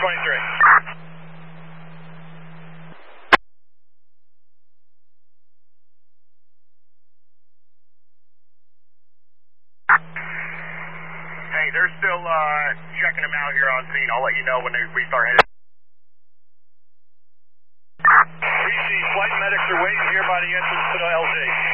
23. Hey, they're still checking them out here on scene. I'll let you know when we start heading. 3C, flight medics are waiting here by the entrance to the LJ.